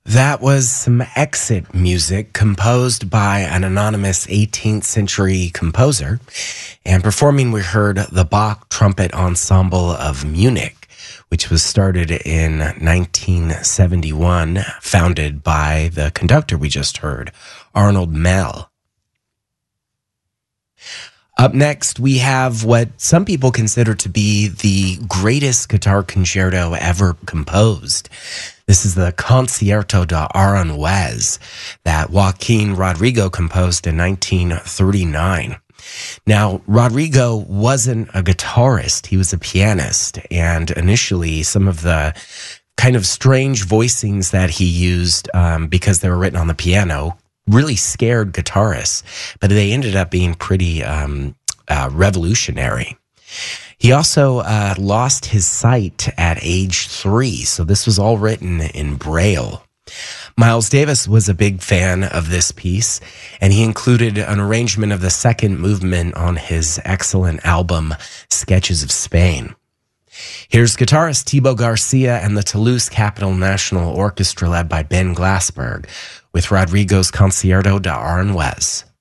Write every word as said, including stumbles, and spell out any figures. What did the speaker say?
That was some exit music composed by an anonymous eighteenth century composer. And performing, we heard the Bach Trumpet Ensemble of Munich, which was started in nineteen seventy-one, founded by the conductor we just heard, Arnold Mell. Up next, we have what some people consider to be the greatest guitar concerto ever composed. This is the Concierto de Aranjuez that Joaquin Rodrigo composed in nineteen thirty-nine. Now, Rodrigo wasn't a guitarist, he was a pianist, and initially some of the kind of strange voicings that he used, um, because they were written on the piano, really scared guitarists, but they ended up being pretty um, uh, revolutionary. He also uh, lost his sight at age three, so this was all written in Braille. Miles Davis was a big fan of this piece, and he included an arrangement of the second movement on his excellent album, Sketches of Spain. Here's guitarist Thibaut Garcia and the Toulouse Capitol National Orchestra led by Ben Glassberg with Rodrigo's Concierto de Aranjuez.